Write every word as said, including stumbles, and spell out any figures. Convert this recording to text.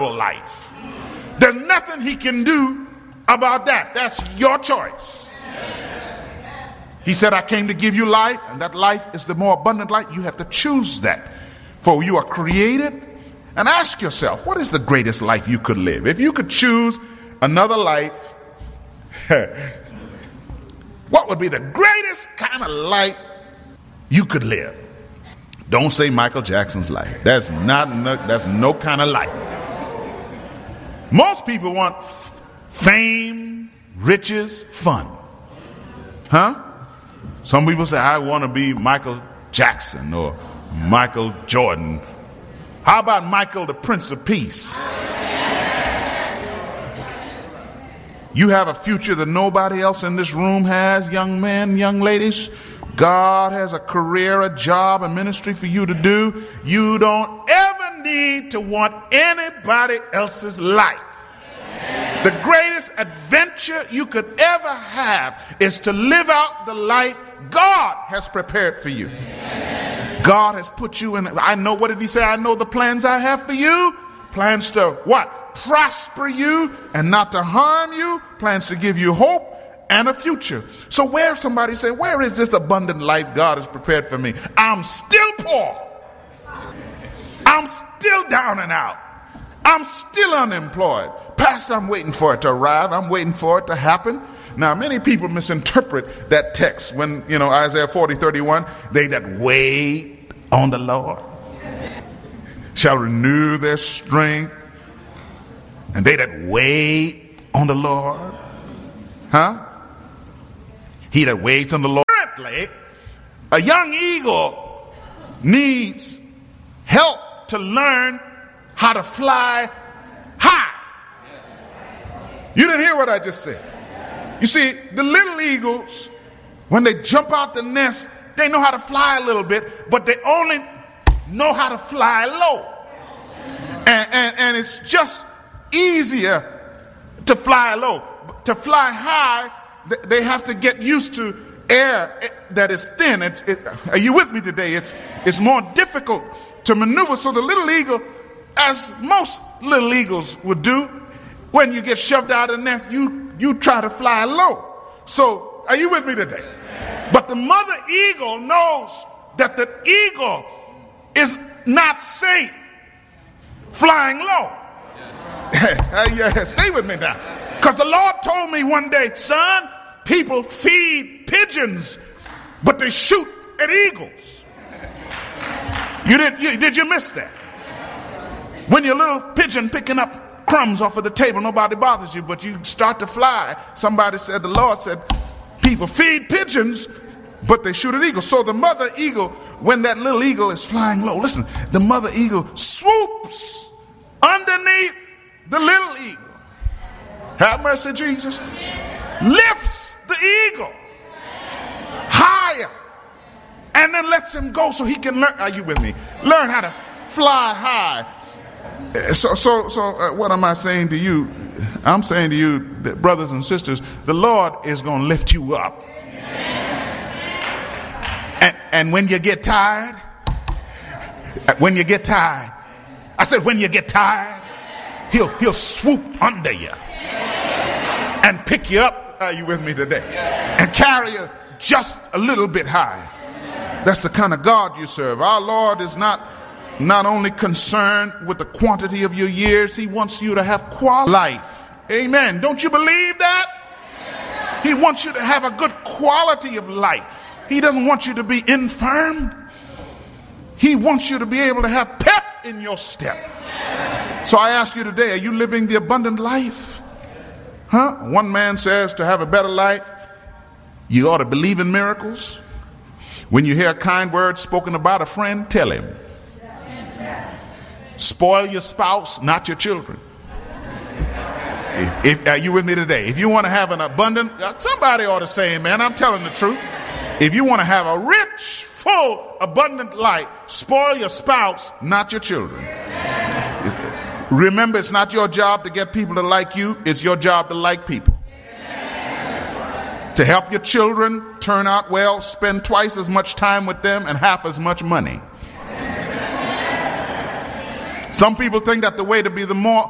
life. There's nothing he can do about that. That's your choice. He said, I came to give you life, and that life is the more abundant life. You have to choose that. For you are created. And ask yourself, what is the greatest life you could live? If you could choose another life, what would be the greatest kind of life you could live? Don't say Michael Jackson's life. That's not no, that's no kind of life. Most people want f- fame, riches, fun. Huh? Some people say, I want to be Michael Jackson or Michael Jordan. How about Michael, the Prince of Peace? You have a future that nobody else in this room has, young men, young ladies. God has a career, a job, a ministry for you to do. You don't ever need to want anybody else's life. The greatest adventure you could ever have is to live out the life God has prepared for you. God has put you in. I know, what did he say? I know the plans I have for you. Plans to what? Prosper you and not to harm you. Plans to give you hope and a future. So where, somebody say, where is this abundant life God has prepared for me? I'm still poor. I'm still down and out. I'm still unemployed. Pastor, I'm waiting for it to arrive. I'm waiting for it to happen. Now, many people misinterpret that text when, you know, Isaiah forty, thirty-one, they that wait on the Lord shall renew their strength. And they that wait on the Lord, huh? He that waits on the Lord. Currently, a young eagle needs help to learn how to fly high. You didn't hear what I just said. You see, the little eagles, when they jump out the nest, they know how to fly a little bit, but they only know how to fly low. And, and, and it's just easier to fly low. To fly high, they have to get used to air that is thin. It's, it, are you with me today? It's, it's more difficult to maneuver. So the little eagle, as most little eagles would do, when you get shoved out of the nest, you you try to fly low. So, are you with me today? But the mother eagle knows that the eagle is not safe flying low. Yeah, stay with me now. Because the Lord told me one day, son, people feed pigeons, but they shoot at eagles. You did, you, did you miss that? When your little pigeon picking up crumbs off of the table, nobody bothers you, but you start to fly. Somebody said, the Lord said, people feed pigeons, but they shoot at eagles. So the mother eagle, when that little eagle is flying low, listen, the mother eagle swoops underneath the little eagle. Have mercy, Jesus. Lifts the eagle higher and then lets him go so he can learn. Are you with me? Learn how to fly high. So, so, so, uh, what am I saying to you? I'm saying to you, that brothers and sisters, the Lord is going to lift you up. And, and when you get tired, when you get tired, I said, when you get tired, he'll he'll swoop under you and pick you up. Are you with me today? And carry you just a little bit higher. That's the kind of God you serve. Our Lord is not. Not only concerned with the quantity of your years, he wants you to have quality life. Amen. Don't you believe that? He wants you to have a good quality of life. He doesn't want you to be infirm. He wants you to be able to have pep in your step. So I ask you today, are you living the abundant life? Huh? One man says to have a better life, you ought to believe in miracles. When you hear a kind word spoken about a friend, tell him. Spoil your spouse, not your children. If, are you with me today? If you want to have an abundant, somebody ought to say, man, I'm telling the truth. If you want to have a rich, full, abundant life, spoil your spouse, not your children. Remember, it's not your job to get people to like you. It's your job to like people. To help your children turn out well, spend twice as much time with them and half as much money. Some people think that the way to be the more